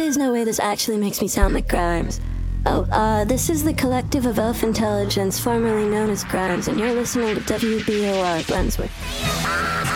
is no way this actually makes me sound like Grimes. Oh, this is the Collective of Elf Intelligence, formerly known as Grimes, and you're listening to WBOR Brunswick.